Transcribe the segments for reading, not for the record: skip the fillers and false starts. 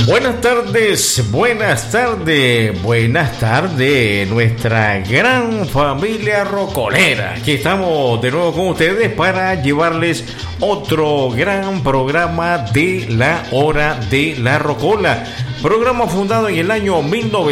Buenas tardes, nuestra gran familia rocolera. Aquí estamos de nuevo con ustedes para llevarles otro gran programa de la Hora de la Rocola. Programa fundado en el año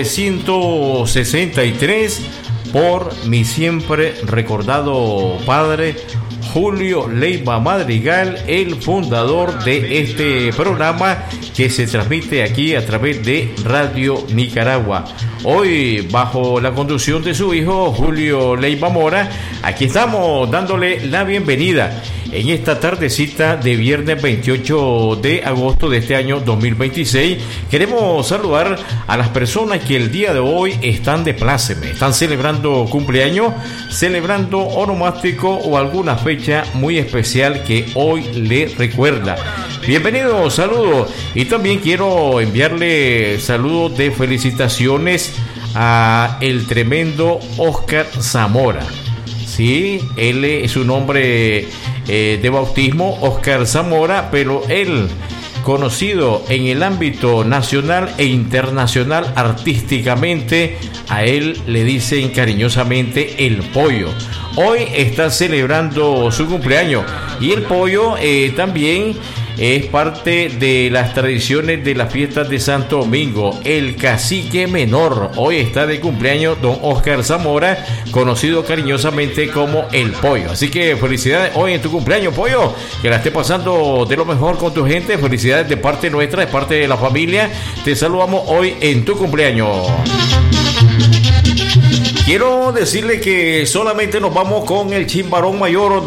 1963 por mi siempre recordado padre, Julio Leiva Madrigal, el fundador de este programa que se transmite aquí a través de Radio Nicaragua. Hoy, bajo la conducción de su hijo Julio Leiva Mora, aquí estamos dándole la bienvenida en esta tardecita de viernes 28 de agosto de este año 2026. Queremos saludar a las personas que el día de hoy están de pláceme, están celebrando cumpleaños, celebrando onomástico o alguna fecha muy especial que hoy le recuerda. Bienvenidos, saludos. Y también quiero enviarle saludos de felicitaciones a el tremendo Oscar Zamora. Sí, él es su nombre de bautismo, Oscar Zamora, pero él, conocido en el ámbito nacional e internacional artísticamente, a él le dicen cariñosamente el Pollo. Hoy está celebrando su cumpleaños y el Pollo también es parte de las tradiciones de las fiestas de Santo Domingo. El cacique menor, hoy está de cumpleaños don Oscar Zamora, conocido cariñosamente como el Pollo. Así que felicidades hoy en tu cumpleaños, Pollo, que la esté pasando de lo mejor con tu gente. Felicidades de parte nuestra, de parte de la familia. Te saludamos hoy en tu cumpleaños. Quiero decirle que solamente nos vamos con el chimbarón mayor